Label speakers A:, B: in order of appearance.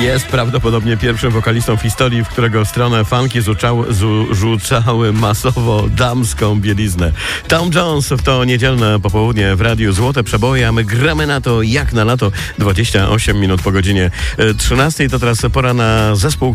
A: Jest prawdopodobnie pierwszym wokalistą w historii, w którego stronę funky rzucały masowo damską bieliznę. Tom Jones w to niedzielne popołudnie w radiu Złote Przeboje, a my gramy na to jak na lato. 28 minut po godzinie 13. To teraz pora na zespół,